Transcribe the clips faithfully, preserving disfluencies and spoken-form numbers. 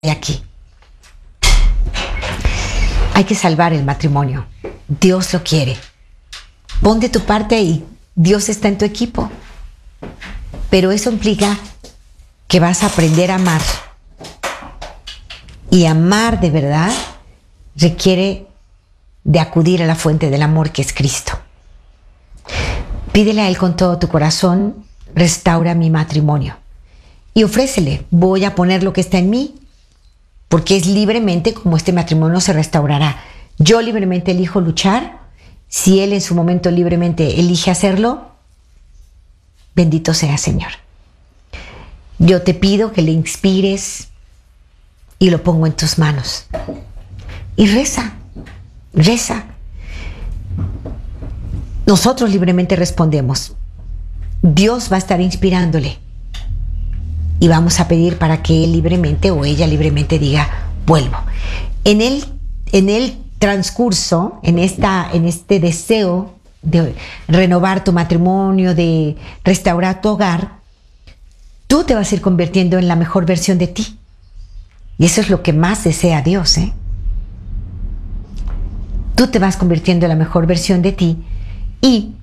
aquí. Hay que salvar el matrimonio. Dios lo quiere. Pon de tu parte y Dios está en tu equipo. Pero eso implica que vas a aprender a amar. Y amar de verdad requiere de acudir a la fuente del amor que es Cristo. Pídele a Él con todo tu corazón, restaura mi matrimonio. Y ofrécele, voy a poner lo que está en mí, porque es libremente como este matrimonio se restaurará. Yo libremente elijo luchar. Si Él en su momento libremente elige hacerlo, bendito sea Señor. Yo te pido que le inspires y lo pongo en tus manos. Y reza, reza. Nosotros libremente respondemos. Dios va a estar inspirándole. Y vamos a pedir para que él libremente o ella libremente diga, vuelvo. En el, en el transcurso, en, esta, en este deseo de renovar tu matrimonio, de restaurar tu hogar, tú te vas a ir convirtiendo en la mejor versión de ti. Y eso es lo que más desea Dios, ¿eh? Tú te vas convirtiendo en la mejor versión de ti y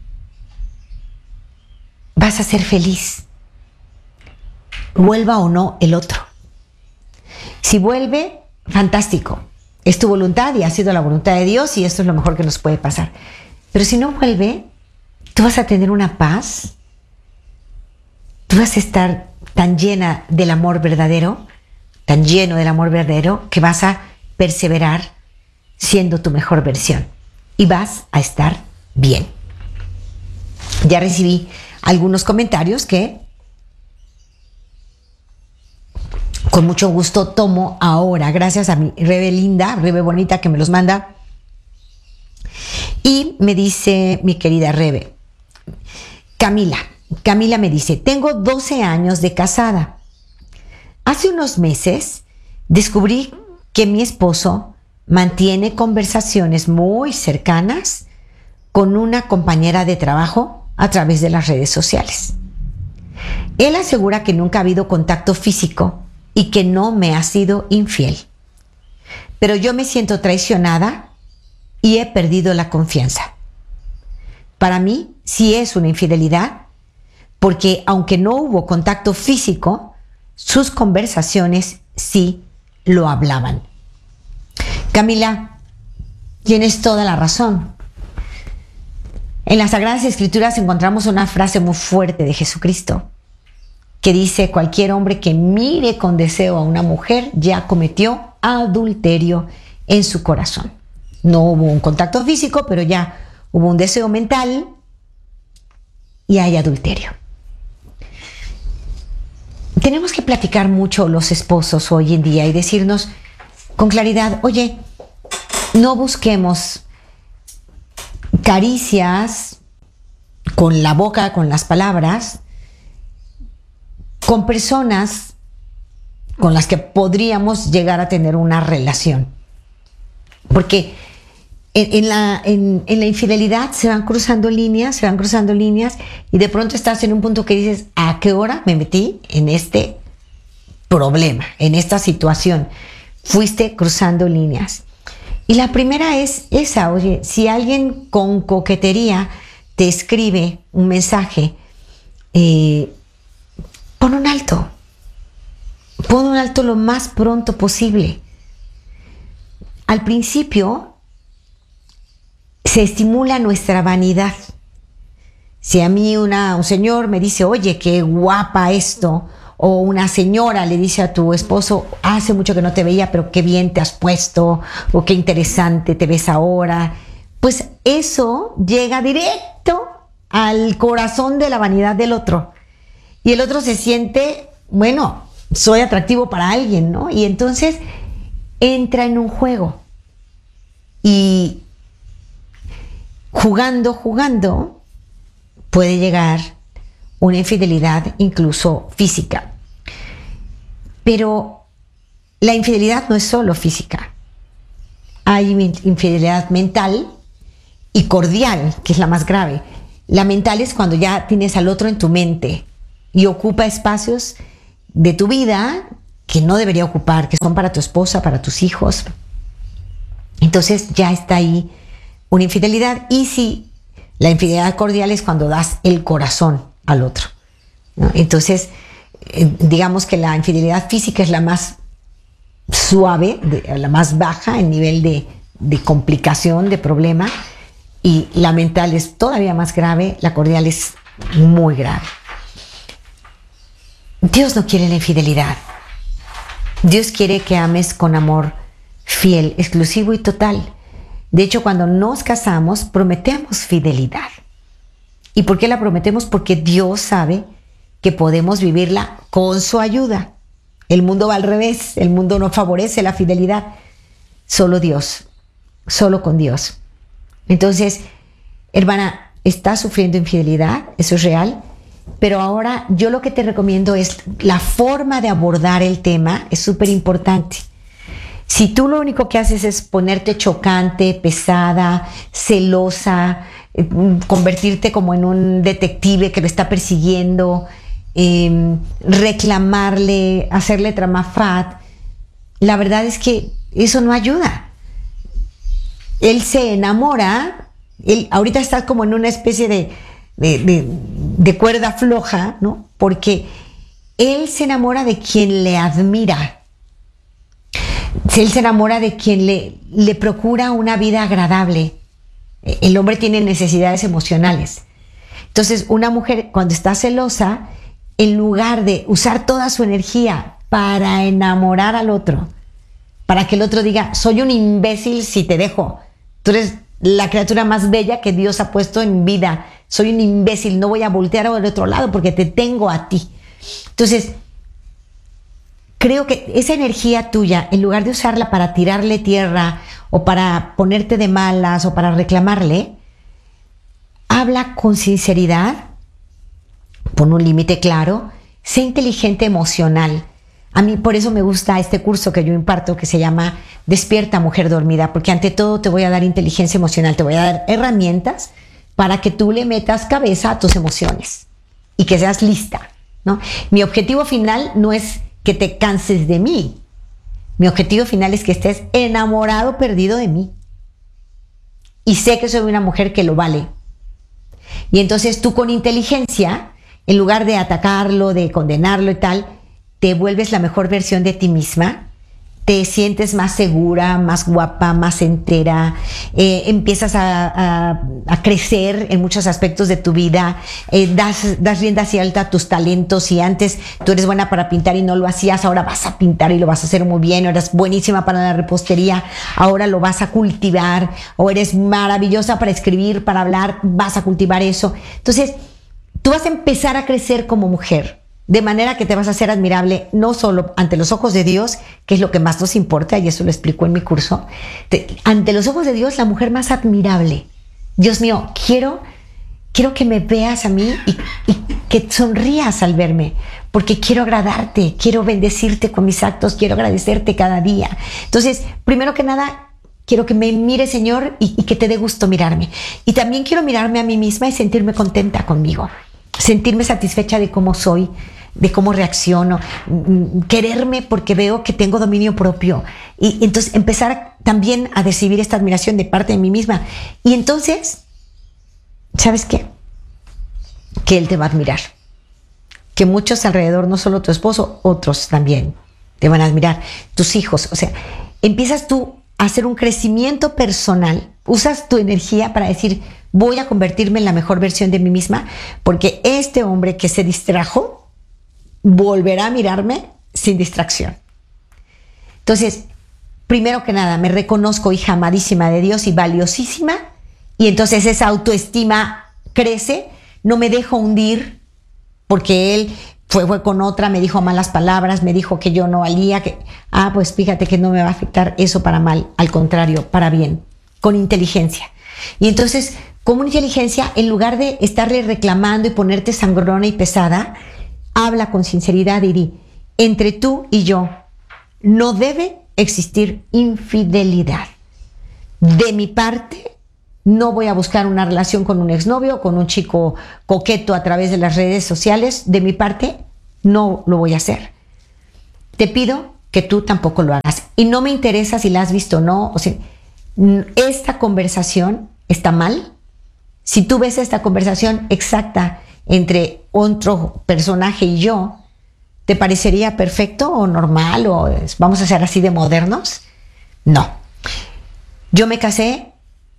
vas a ser feliz. Vuelva o no el otro. Si vuelve, fantástico. Es tu voluntad y ha sido la voluntad de Dios y esto es lo mejor que nos puede pasar. Pero si no vuelve, tú vas a tener una paz. Tú vas a estar tan llena del amor verdadero, tan lleno del amor verdadero, que vas a perseverar siendo tu mejor versión. Y vas a estar bien. Ya recibí algunos comentarios que con mucho gusto tomo ahora, gracias a mi Rebe linda, Rebe bonita que me los manda. Y me dice mi querida Rebe, Camila, Camila me dice, tengo doce años de casada. Hace unos meses descubrí que mi esposo mantiene conversaciones muy cercanas con una compañera de trabajo a través de las redes sociales. Él asegura que nunca ha habido contacto físico y que no me ha sido infiel. Pero yo me siento traicionada y he perdido la confianza. Para mí sí es una infidelidad, porque aunque no hubo contacto físico, sus conversaciones sí lo hablaban. Camila, tienes toda la razón. En las Sagradas Escrituras encontramos una frase muy fuerte de Jesucristo, que dice, cualquier hombre que mire con deseo a una mujer ya cometió adulterio en su corazón. No hubo un contacto físico, pero ya hubo un deseo mental y hay adulterio. Tenemos que platicar mucho los esposos hoy en día y decirnos con claridad, oye, no busquemos caricias con la boca, con las palabras, con personas con las que podríamos llegar a tener una relación. Porque en, en, la, en, en la infidelidad se van cruzando líneas, se van cruzando líneas y de pronto estás en un punto que dices, ¿a qué hora me metí en este problema, en esta situación? Fuiste cruzando líneas. Y la primera es esa, oye, si alguien con coquetería te escribe un mensaje, eh, pon un alto, pon un alto lo más pronto posible. Al principio se estimula nuestra vanidad. Si a mí una, un señor me dice, oye, qué guapa esto, o una señora le dice a tu esposo, hace mucho que no te veía, pero qué bien te has puesto, o qué interesante te ves ahora, pues eso llega directo al corazón de la vanidad del otro. Y el otro se siente, bueno, soy atractivo para alguien, ¿no? Y entonces entra en un juego. Y jugando, jugando, puede llegar una infidelidad incluso física. Pero la infidelidad no es solo física. Hay infidelidad mental y cordial, que es la más grave. La mental es cuando ya tienes al otro en tu mente y ocupa espacios de tu vida que no debería ocupar, que son para tu esposa, para tus hijos. Entonces ya está ahí una infidelidad. Y si la infidelidad cordial es cuando das el corazón al otro, ¿no? Entonces, eh, digamos que la infidelidad física es la más suave, de, la más baja en nivel de, de complicación, de problema, y la mental es todavía más grave, la cordial es muy grave. Dios no quiere la infidelidad. Dios quiere que ames con amor fiel, exclusivo y total. De hecho, cuando nos casamos, prometemos fidelidad. ¿Y por qué la prometemos? Porque Dios sabe que podemos vivirla con su ayuda. El mundo va al revés, el mundo no favorece la fidelidad. Solo Dios, solo con Dios. Entonces, hermana, estás sufriendo infidelidad, eso es real, pero ahora yo lo que te recomiendo es la forma de abordar el tema, es súper importante. Si tú lo único que haces es ponerte chocante, pesada, celosa, eh, convertirte como en un detective que lo está persiguiendo, eh, reclamarle, hacerle tramafat, la verdad es que eso no ayuda. Él se enamora, él ahorita está como en una especie de, de, de, de cuerda floja, ¿no? Porque él se enamora de quien le admira. Él se enamora de quien le, le procura una vida agradable. El hombre tiene necesidades emocionales. Entonces, una mujer cuando está celosa, en lugar de usar toda su energía para enamorar al otro, para que el otro diga, soy un imbécil si te dejo, tú eres la criatura más bella que Dios ha puesto en vida, soy un imbécil, no voy a voltear al otro lado porque te tengo a ti. Entonces, creo que esa energía tuya, en lugar de usarla para tirarle tierra o para ponerte de malas o para reclamarle, habla con sinceridad, pon un límite claro, sé inteligente emocional. A mí por eso me gusta este curso que yo imparto que se llama Despierta, Mujer Dormida, porque ante todo te voy a dar inteligencia emocional, te voy a dar herramientas para que tú le metas cabeza a tus emociones y que seas lista, ¿no? Mi objetivo final no es que te canses de mí. Mi objetivo final es que estés enamorado, perdido de mí. Y sé que soy una mujer que lo vale. Y entonces tú con inteligencia, en lugar de atacarlo, de condenarlo y tal, te vuelves la mejor versión de ti misma, te sientes más segura, más guapa, más entera, eh, empiezas a, a, a crecer en muchos aspectos de tu vida, eh, das, das rienda suelta a tus talentos. Si antes tú eres buena para pintar y no lo hacías, ahora vas a pintar y lo vas a hacer muy bien, o eres buenísima para la repostería, ahora lo vas a cultivar, o eres maravillosa para escribir, para hablar, vas a cultivar eso. Entonces, tú vas a empezar a crecer como mujer, de manera que te vas a hacer admirable, no solo ante los ojos de Dios, que es lo que más nos importa, y eso lo explico en mi curso, te, ante los ojos de Dios, la mujer más admirable. Dios mío, quiero, quiero que me veas a mí y, y que sonrías al verme, porque quiero agradarte, quiero bendecirte con mis actos, quiero agradecerte cada día. Entonces, primero que nada, quiero que me mires, Señor, y, y que te dé gusto mirarme. Y también quiero mirarme a mí misma y sentirme contenta conmigo, sentirme satisfecha de cómo soy, de cómo reacciono, quererme porque veo que tengo dominio propio, y entonces empezar también a recibir esta admiración de parte de mí misma. Y entonces, ¿sabes qué? Que él te va a admirar, que muchos alrededor, no solo tu esposo, otros también te van a admirar, tus hijos. O sea, empiezas tú a hacer un crecimiento personal, usas tu energía para decir, voy a convertirme en la mejor versión de mí misma, porque este hombre que se distrajo volverá a mirarme sin distracción. Entonces, primero que nada, me reconozco hija amadísima de Dios y valiosísima, y entonces esa autoestima crece, no me dejo hundir, porque él fue, fue con otra, me dijo malas palabras, me dijo que yo no valía, que, ah, pues fíjate que no me va a afectar eso para mal, al contrario, para bien, con inteligencia. Y entonces, con inteligencia, en lugar de estarle reclamando y ponerte sangrona y pesada, habla con sinceridad y di, entre tú y yo no debe existir infidelidad. De mi parte, no voy a buscar una relación con un exnovio, con un chico coqueto a través de las redes sociales. De mi parte, no lo voy a hacer. te pido que tú tampoco lo hagas. Y no me interesa si la has visto o no. O sea, esta conversación está mal. Si tú ves esta conversación exacta entre otro personaje y yo, ¿te parecería perfecto o normal o vamos a ser así de modernos? No. Yo me casé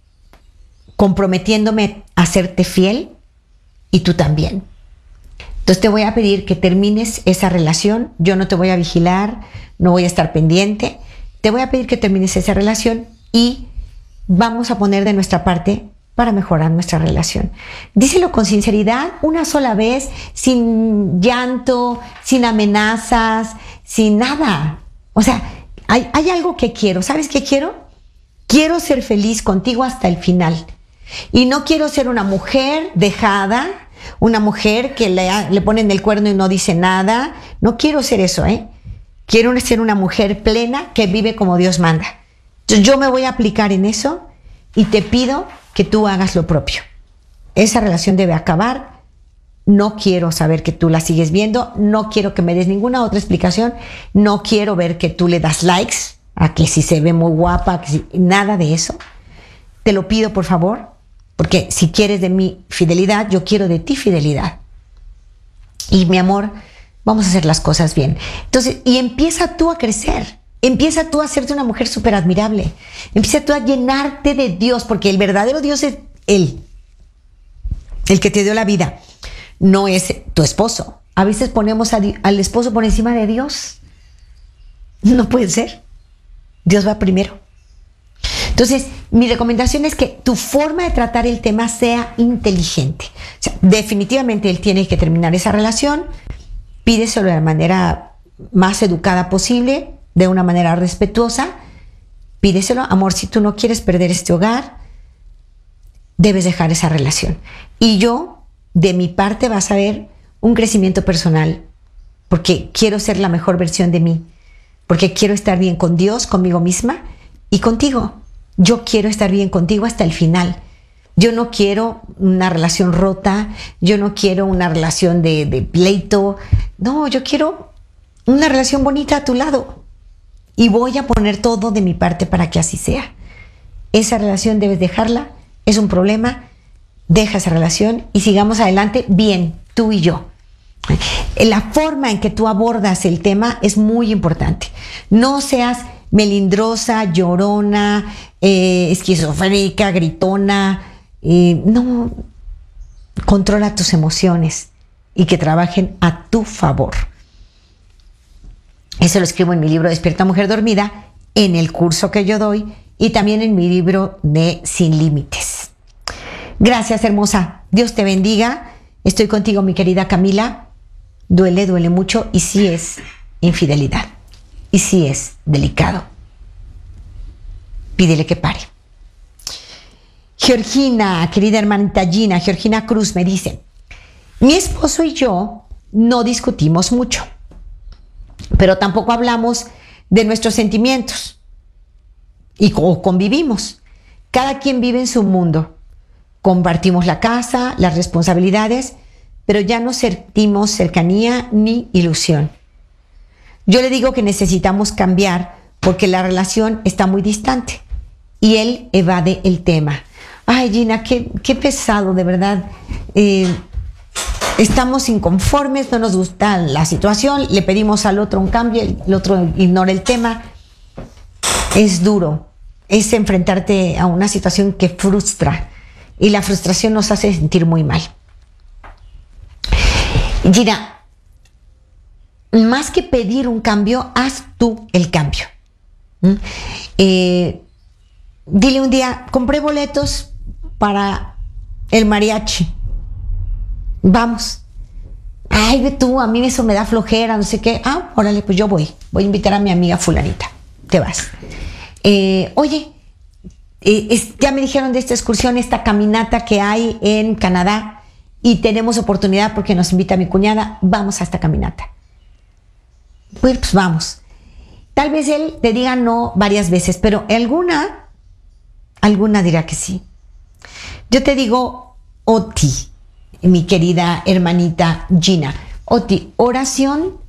comprometiéndome a serte fiel y tú también. Entonces te voy a pedir que termines esa relación. Yo no te voy a vigilar, no voy a estar pendiente. Te voy a pedir que termines esa relación y vamos a poner de nuestra parte para mejorar nuestra relación. Díselo con sinceridad, una sola vez, sin llanto, sin amenazas, sin nada. O sea, hay, hay algo que quiero. ¿Sabes qué quiero? Quiero ser feliz contigo hasta el final. Y no quiero ser una mujer dejada, una mujer que le, le ponen el cuerno y no dice nada. No quiero ser eso, ¿eh? Quiero ser una mujer plena que vive como Dios manda. Entonces yo me voy a aplicar en eso y te pido que tú hagas lo propio. Esa relación debe acabar. No quiero saber que tú la sigues viendo. No quiero que me des ninguna otra explicación. No quiero ver que tú le das likes a que si se ve muy guapa, que si, nada de eso. Te lo pido, por favor, porque si quieres de mí fidelidad, yo quiero de ti fidelidad. Y mi amor, vamos a hacer las cosas bien. Entonces, y empieza tú a crecer. Empieza tú a hacerte una mujer súper admirable. Empieza tú a llenarte de Dios, porque el verdadero Dios es Él, el que te dio la vida, no es tu esposo. A veces ponemos a Di- al esposo por encima de Dios. No puede ser. Dios va primero. Entonces, mi recomendación es que tu forma de tratar el tema sea inteligente. O sea, definitivamente él tiene que terminar esa relación. Pídeselo de la manera más educada posible, de una manera respetuosa. Pídeselo, amor, si tú no quieres perder este hogar, debes dejar esa relación. Y yo, de mi parte, vas a ver un crecimiento personal, porque quiero ser la mejor versión de mí, porque quiero estar bien con Dios, conmigo misma y contigo. Yo quiero estar bien contigo hasta el final. Yo no quiero una relación rota, yo no quiero una relación de, de pleito. No, yo quiero una relación bonita a tu lado. Y voy a poner todo de mi parte para que así sea. Esa relación debes dejarla, es un problema, deja esa relación y sigamos adelante bien, tú y yo. La forma en que tú abordas el tema es muy importante. No seas melindrosa, llorona, eh, esquizofrénica, gritona. Eh, no, controla tus emociones y que trabajen a tu favor. Eso lo escribo en mi libro Despierta Mujer Dormida, en el curso que yo doy y también en mi libro de Sin Límites. Gracias, hermosa. Dios te bendiga. Estoy contigo, mi querida Camila. Duele, duele mucho y sí es infidelidad. Y sí es delicado. Pídele que pare. Georgina, querida hermanita Gina, Georgina Cruz me dice, mi esposo y yo no discutimos mucho, pero tampoco hablamos de nuestros sentimientos y convivimos. Cada quien vive en su mundo. Compartimos la casa, las responsabilidades, pero ya no sentimos cercanía ni ilusión. Yo le digo que necesitamos cambiar porque la relación está muy distante y él evade el tema. Ay, Gina, qué, qué pesado, de verdad. Eh, estamos inconformes, no nos gusta la situación, le pedimos al otro un cambio, el otro ignora el tema. Es duro, es enfrentarte a una situación que frustra y la frustración nos hace sentir muy mal. Gina, más que pedir un cambio, haz tú el cambio. ¿Mm? Eh, dile un día, compré boletos para el mariachi. Vamos. Ay, ve tú, a mí eso me da flojera, no sé qué. Ah, órale, pues yo voy. Voy a invitar a mi amiga fulanita. Te vas. Eh, oye, eh, es, ya me dijeron de esta excursión, esta caminata que hay en Canadá y tenemos oportunidad porque nos invita mi cuñada. Vamos a esta caminata. Pues, pues vamos. Tal vez él te diga no varias veces, pero alguna, alguna dirá que sí. Yo te digo, Oti, mi querida hermanita Gina, Oti, oración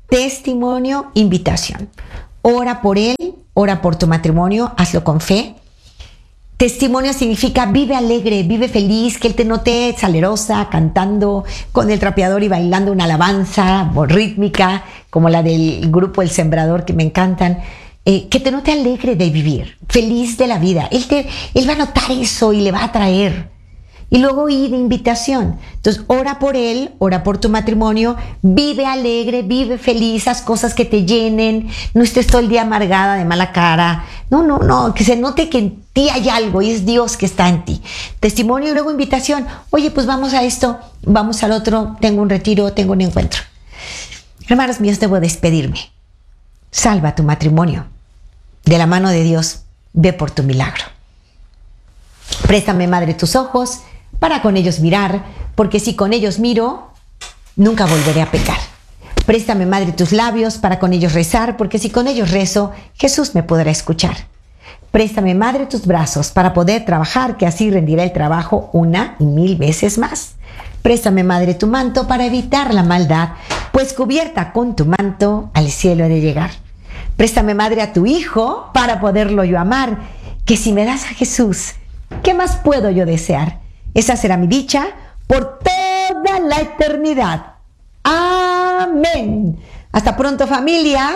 testimonio, invitación. Ora por él, ora por tu matrimonio, hazlo con fe. Testimonio significa vive alegre, vive feliz, que él te note salerosa, cantando con el trapeador y bailando una alabanza rítmica, como la del grupo El Sembrador, que me encantan. Eh, que te note alegre de vivir, feliz de la vida. Él, te, él va a notar eso y le va a atraer. Y luego y de invitación. Entonces, ora por él, ora por tu matrimonio, vive alegre, vive feliz, haz cosas que te llenen, no estés todo el día amargada, de mala cara. No, no, no, que se note que en ti hay algo y es Dios que está en ti. Testimonio y luego invitación. Oye, pues vamos a esto, vamos al otro, tengo un retiro, tengo un encuentro. Hermanos míos, debo despedirme. Salva tu matrimonio. De la mano de Dios, ve por tu milagro. Préstame, Madre, tus ojos para con ellos mirar, porque si con ellos miro, nunca volveré a pecar. Préstame, Madre, tus labios para con ellos rezar, porque si con ellos rezo, Jesús me podrá escuchar. Préstame, Madre, tus brazos para poder trabajar, que así rendirá el trabajo una y mil veces más. Préstame, Madre, tu manto para evitar la maldad, pues cubierta con tu manto al cielo he de llegar. Préstame, Madre, a tu Hijo para poderlo yo amar, que si me das a Jesús, ¿qué más puedo yo desear? Esa será mi dicha por toda la eternidad. Amén. Hasta pronto, familia.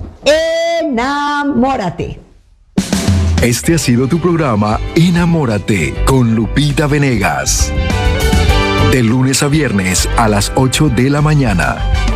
Enamórate. Este ha sido tu programa Enamórate con Lupita Venegas. De lunes a viernes a las ocho de la mañana.